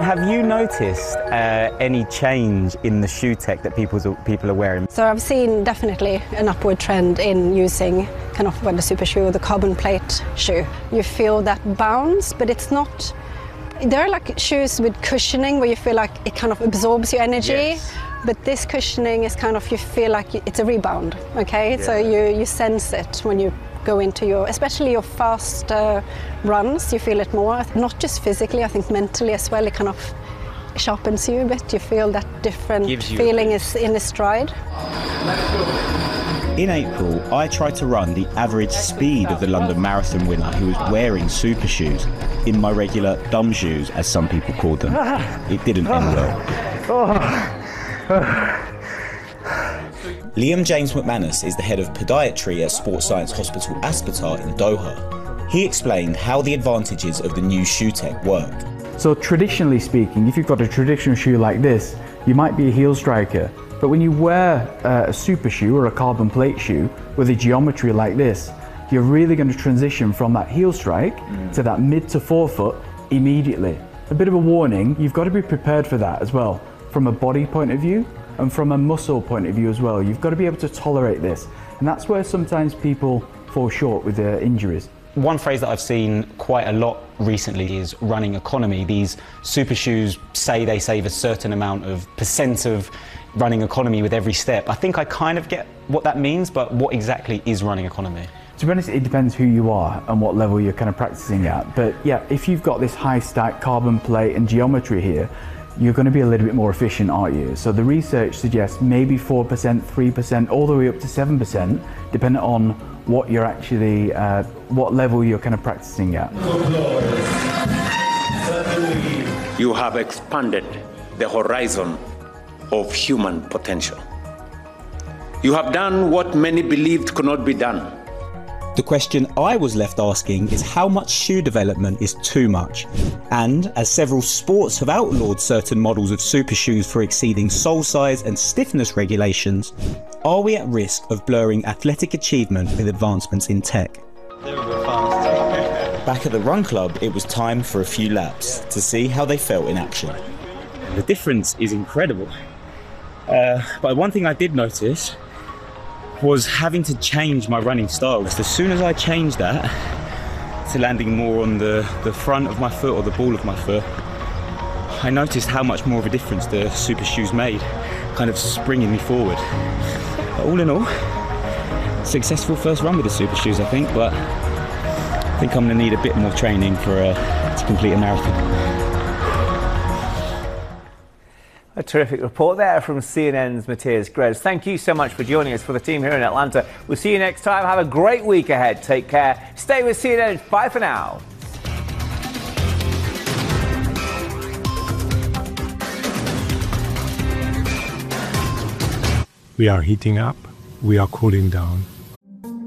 Have you noticed any change in the shoe tech that people are wearing? So I've seen definitely an upward trend in using kind of the super shoe or the carbon plate shoe. You feel that bounce, but it's not. There are like shoes with cushioning where you feel like it kind of absorbs your energy. Yes. But this cushioning is kind of, you feel like it's a rebound, okay? Yeah. So you sense it when you go into your, especially your fast runs, you feel it more. Not just physically, I think mentally as well, it kind of sharpens you a bit. You feel that different feeling is in the stride. In April, I tried to run the average speed of the London Marathon winner who was wearing super shoes in my regular dumb shoes, as some people called them. It didn't end well. Liam James McManus is the head of podiatry at Sports Science Hospital Aspetar in Doha. He explained how the advantages of the new shoe tech work. So traditionally speaking, if you've got a traditional shoe like this, you might be a heel striker. But when you wear a super shoe or a carbon plate shoe with a geometry like this, you're really going to transition from that heel strike to that mid to forefoot immediately. A bit of a warning, you've got to be prepared for that as well, from a body point of view and from a muscle point of view as well. You've got to be able to tolerate this. And that's where sometimes people fall short with their injuries. One phrase that I've seen quite a lot recently is running economy. These super shoes say they save a certain amount of percent of running economy with every step. I think I kind of get what that means, but what exactly is running economy? To be honest, it depends who you are and what level you're kind of practicing at. But yeah, if you've got this high stack carbon plate and geometry here, you're going to be a little bit more efficient, aren't you? So the research suggests maybe 4%, 3%, all the way up to 7%, depending on what you're actually, what level you're kind of practicing at. You have expanded the horizon of human potential. You have done what many believed could not be done. The question I was left asking is how much shoe development is too much? And as several sports have outlawed certain models of super shoes for exceeding sole size and stiffness regulations, are we at risk of blurring athletic achievement with advancements in tech? Back at the Run Club, it was time for a few laps to see how they felt in action. The difference is incredible. But one thing I did notice was having to change my running style. As soon as I changed that to landing more on the front of my foot or the ball of my foot, I noticed how much more of a difference the super shoes made, kind of springing me forward. But all in all, successful first run with the super shoes, I think, but I think I'm going to need a bit more training to complete a marathon. A terrific report there from CNN's Matthias Grez. Thank you so much for joining us for the team here in Atlanta. We'll see you next time. Have a great week ahead. Take care. Stay with CNN. Bye for now. We are heating up. We are cooling down.